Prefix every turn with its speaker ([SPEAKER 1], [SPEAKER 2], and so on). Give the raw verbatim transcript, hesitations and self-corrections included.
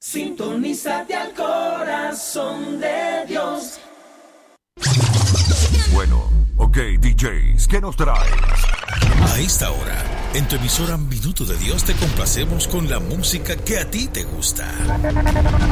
[SPEAKER 1] Sintonízate al corazón de Dios.
[SPEAKER 2] Bueno, ok, D Js, ¿qué nos traes?
[SPEAKER 3] A esta hora, en tu emisora Minuto de Dios te complacemos con la música que a ti te gusta.